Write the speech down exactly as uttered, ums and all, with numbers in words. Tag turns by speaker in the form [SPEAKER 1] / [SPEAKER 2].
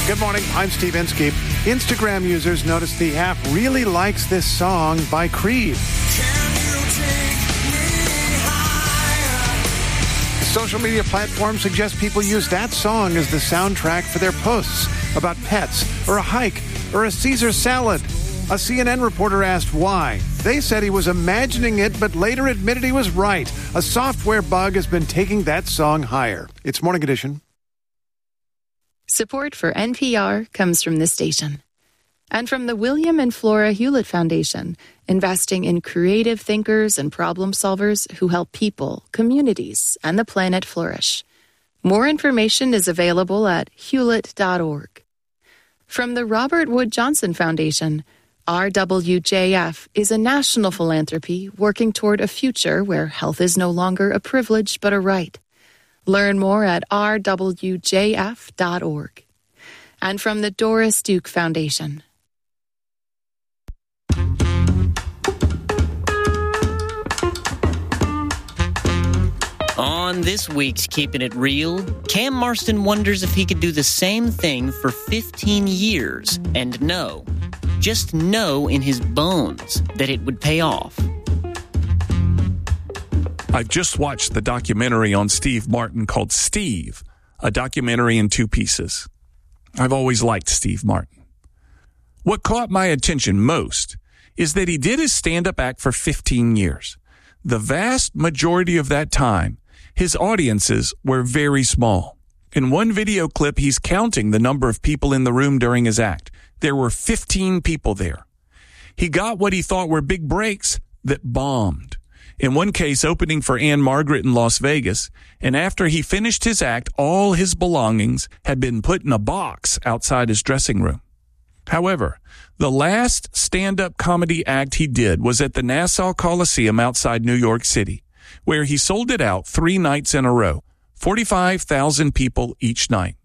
[SPEAKER 1] Good morning. I'm Steve Inskeep. Instagram users noticed the app really likes this song by Creed. Social media platforms suggest people use that song as the soundtrack for their posts about pets or a hike or a Caesar salad. A C N N reporter asked why. They said he was imagining it, but later admitted he was right. A software bug has been taking that song higher. It's Morning Edition.
[SPEAKER 2] Support for N P R comes from this station. And from the William and Flora Hewlett Foundation, investing in creative thinkers and problem solvers who help people, communities, and the planet flourish. More information is available at hewlett dot org. From the Robert Wood Johnson Foundation, R W J F is a national philanthropy working toward a future where health is no longer a privilege but a right. Learn more at r w j f dot org. And from the Doris Duke Foundation.
[SPEAKER 3] On this week's Keeping It Real, Cam Marston wonders if he could do the same thing for fifteen years and know, just know in his bones, that it would pay off.
[SPEAKER 4] I just watched the documentary on Steve Martin called Steve, a documentary in two pieces. I've always liked Steve Martin. What caught my attention most is that he did his stand-up act for fifteen years. The vast majority of that time, his audiences were very small. In one video clip, he's counting the number of people in the room during his act. There were fifteen people there. He got what he thought were big breaks that bombed. In one case, opening for Ann Margaret in Las Vegas, and after he finished his act, all his belongings had been put in a box outside his dressing room. However, the last stand-up comedy act he did was at the Nassau Coliseum outside New York City, where he sold it out three nights in a row, forty-five thousand people each night.